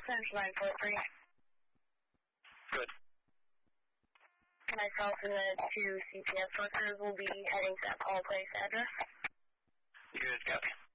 Center 943. Good. Myself and the 2 CPS workers will be heading to that Paul Place address. Good, copy.